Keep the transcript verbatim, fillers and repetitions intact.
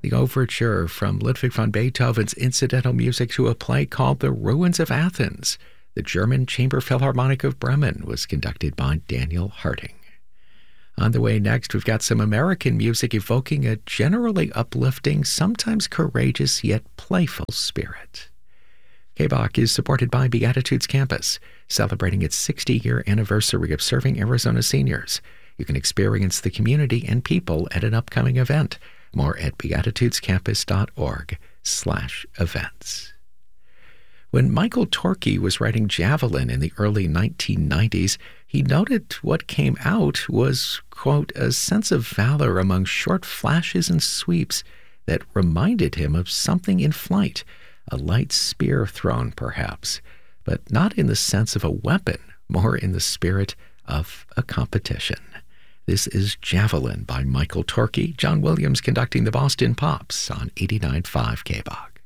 the overture from Ludwig van Beethoven's incidental music to a play called The Ruins of Athens. The German Chamber Philharmonic of Bremen was conducted by Daniel Harding. On the way next, we've got some American music evoking a generally uplifting, sometimes courageous yet playful spirit. K B O C is supported by Beatitudes Campus, celebrating its sixty-year anniversary of serving Arizona seniors. You can experience the community and people at an upcoming event. More at beatitudescampus.org slash events. When Michael Torkey was writing Javelin in the early nineteen nineties, he noted what came out was, quote, a sense of valor among short flashes and sweeps that reminded him of something in flight, a light spear thrown perhaps, but not in the sense of a weapon, more in the spirit of a competition. This is Javelin by Michael Torkey, John Williams conducting the Boston Pops on eighty-nine point five K B O C.